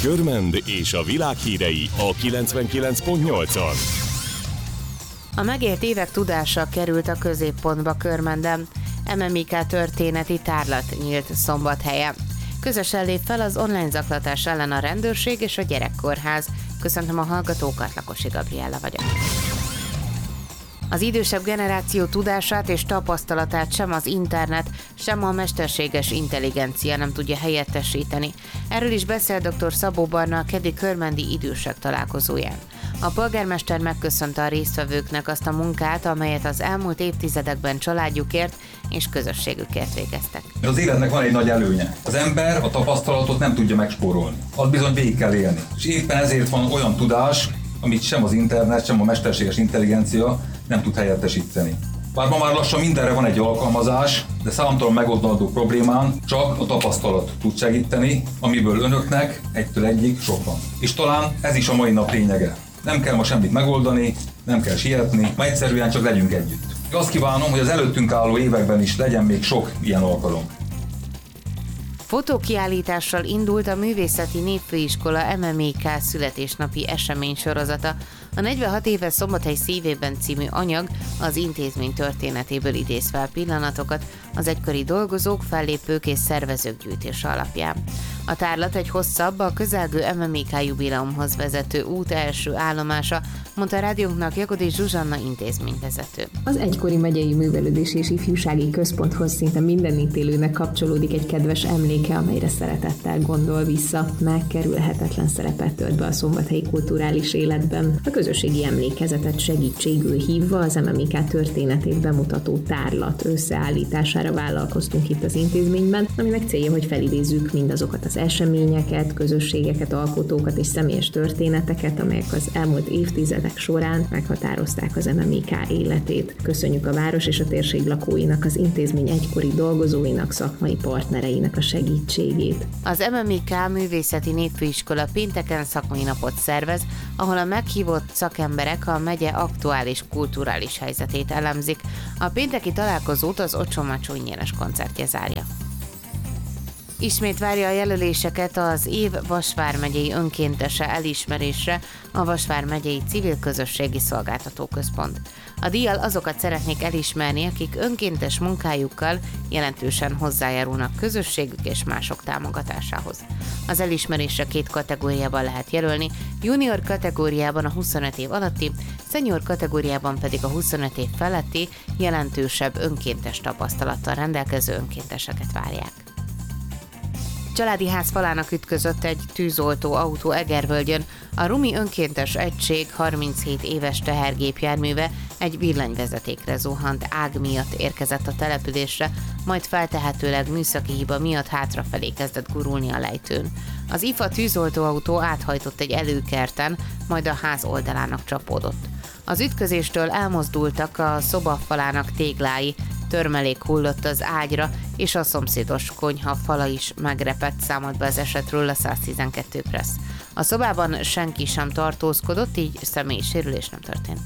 Körmend és a világ hírei a 99.8-on. A megélt évek tudása került a középpontba Körmenden. MMIK történeti tárlat nyílt Szombathelyen. Közösen lép fel az online zaklatás ellen a rendőrség és a gyerekkórház. Köszöntöm a hallgatókat, Lakosi Gabriella vagyok. Az idősebb generáció tudását és tapasztalatát sem az internet, sem a mesterséges intelligencia nem tudja helyettesíteni. Erről is beszél dr. Szabó Barna a keddi körmendi idősek találkozóján. A polgármester megköszönte a résztvevőknek azt a munkát, amelyet az elmúlt évtizedekben családjukért és közösségükért végeztek. Az életnek van egy nagy előnye. Az ember a tapasztalatot nem tudja megspórolni. Azt bizony végig kell élni. És éppen ezért van olyan tudás, amit sem az internet, sem a mesterséges intelligencia nem tud helyettesíteni. Bár ma már lassan mindenre van egy alkalmazás, de számtalan megoldandó problémán csak a tapasztalat tud segíteni, amiből önöknek egytől egyig sok van. És talán ez is a mai nap lényege. Nem kell ma semmit megoldani, nem kell sietni, ma egyszerűen csak legyünk együtt. Azt kívánom, hogy az előttünk álló években is legyen még sok ilyen alkalom. Fotókiállítással indult a Művészeti Népfőiskola MMIK születésnapi eseménysorozata. A 46 éves Szombathely szívében című anyag az intézmény történetéből idéz fel pillanatokat az egykori dolgozók, fellépők és szervezők gyűjtése alapján. A tárlat egy hosszabb, a közelgő MMIK jubileumhoz vezető út első állomása, mondta a rádiónknak Jagodi Zsuzsanna intézményvezető. Az egykori megyei művelődési és ifjúsági központhoz szinte minden itt élőnek kapcsolódik egy kedves emléke, amelyre szeretettel gondol vissza. Megkerülhetetlen szerepet tölt be a szombathelyi kulturális életben. A közösségi emlékezetet segítségül hívva az MMIK történetét bemutató tárlat összeállítására vállalkoztunk itt az intézményben, aminek célja, hogy felidézzük mindazokat az eseményeket, közösségeket, alkotókat és személyes történeteket, amelyek az elmúlt évtizedek során meghatározták az MMIK életét. Köszönjük a város és a térség lakóinak, az intézmény egykori dolgozóinak, szakmai partnereinek a segítségét. Az MMIK Művészeti Népfőiskola pénteken szakmai napot szervez, ahol a meghívott szakemberek a megye aktuális kulturális helyzetét elemzik. A pénteki találkozót az Ocsomacsony nyeres koncertje zárja. Ismét várja a jelöléseket az év Vas vármegyei önkéntese elismerésre a Vas vármegyei Civil Közösségi Szolgáltató Központ. A díjjal azokat szeretnék elismerni, akik önkéntes munkájukkal jelentősen hozzájárulnak közösségük és mások támogatásához. Az elismerésre 2 kategóriában lehet jelölni, junior kategóriában a 25 év alatti, senior kategóriában pedig a 25 év feletti, jelentősebb önkéntes tapasztalattal rendelkező önkénteseket várják. Családi ház falának ütközött egy tűzoltó autó Egervölgyön. A Rumi önkéntes egység 37 éves tehergépjárműve egy villanyvezetékre zuhant ág miatt érkezett a településre, majd feltehetőleg műszaki hiba miatt hátrafelé kezdett gurulni a lejtőn. Az IFA tűzoltóautó áthajtott egy előkerten, majd a ház oldalának csapódott. Az ütközéstől elmozdultak a szobafalának téglái, törmelék hullott az ágyra, és a szomszédos konyha fala is megrepett, számolt be az esetről a 112 Press. A szobában senki sem tartózkodott, így személyi sérülés nem történt.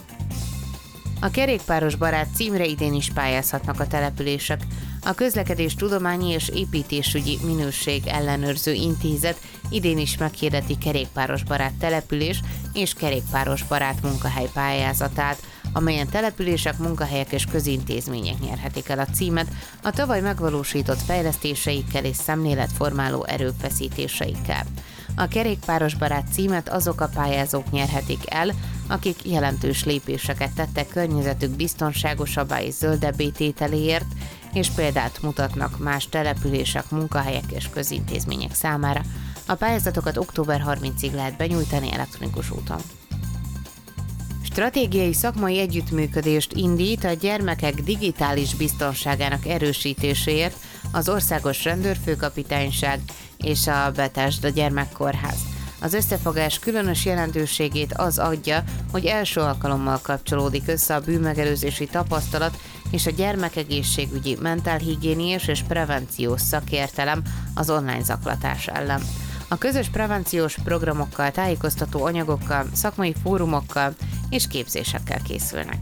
A kerékpáros barát címre idén is pályázhatnak a települések. A Közlekedéstudományi és Építésügyi Minőség Ellenőrző Intézet idén is meghirdeti kerékpáros barát település és kerékpáros barát munkahely pályázatát, amelyen települések, munkahelyek és közintézmények nyerhetik el a címet a tavaly megvalósított fejlesztéseikkel és szemléletformáló erőfeszítéseikkel. A kerékpáros barát címet azok a pályázók nyerhetik el, akik jelentős lépéseket tettek környezetük biztonságosabbá és zöldebbé tételéért, és példát mutatnak más települések, munkahelyek és közintézmények számára. A pályázatokat október 30-ig lehet benyújtani elektronikus úton. Stratégiai szakmai együttműködést indít a gyermekek digitális biztonságának erősítéséért az Országos Rendőrfőkapitányság és a Betesda Gyermekkórház. Az összefogás különös jelentőségét az adja, hogy első alkalommal kapcsolódik össze a bűnmegelőzési tapasztalat és a gyermekegészségügyi, mentálhigiéniás és prevenciós szakértelem az online zaklatás ellen. A közös prevenciós programokkal, tájékoztató anyagokkal, szakmai fórumokkal és képzésekkel készülnek.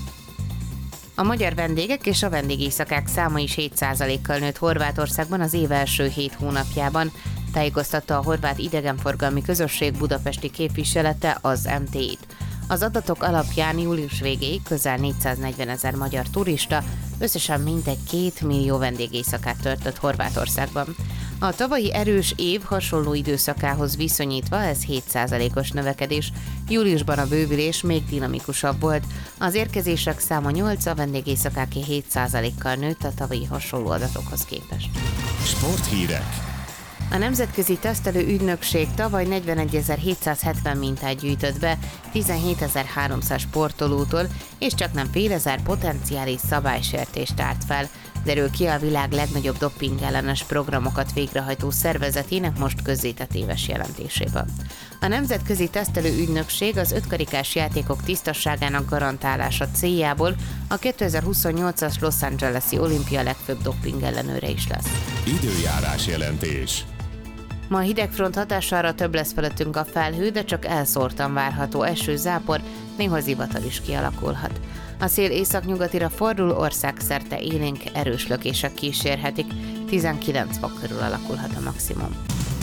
A magyar vendégek és a vendégészakák száma is 7%-kal nőtt Horvátországban az év első 7 hónapjában. tájékoztatta a Horvát Idegenforgalmi Közösség budapesti képviselete az MTI-t. Az adatok alapján július végéig közel 440 000 magyar turista összesen mintegy 2 millió vendégéjszakát töltött Horvátországban. A tavalyi erős év hasonló időszakához viszonyítva ez 7%-os növekedés, júliusban a bővülés még dinamikusabb volt. Az érkezések száma 8, a vendégéjszakáké 7%-kal nőtt a tavalyi hasonló adatokhoz képest. Sporthírek. A Nemzetközi Tesztelő Ügynökség tavaly 41.770 mintát gyűjtött be 17.300 sportolótól, és csaknem fél ezer potenciális szabálysértést tárt fel, derül ki a világ legnagyobb dopingellenes programokat végrehajtó szervezetének most közzétett éves jelentésében. A Nemzetközi Tesztelő Ügynökség az ötkarikás játékok tisztaságának garantálása céljából a 2028-as Los Angeles-i olimpia legfőbb dopingellenőre is lesz. Időjárás jelentés. Ma a hidegfront hatására több lesz felettünk a felhő, de csak elszórtan várható eső, zápor, néha zivatar is kialakulhat. A szél északnyugatira fordul, országszerte élénk erős lökések kísérhetik, 19 fok körül alakulhat a maximum.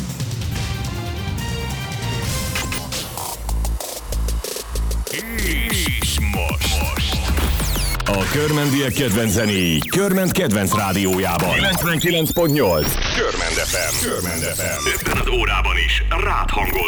És most. A Körmendiek kedvenc zenéi Körment kedvenc rádiójában. 99.8. Körmend FM. Körmend FM. Ebben az órában is rád hangol.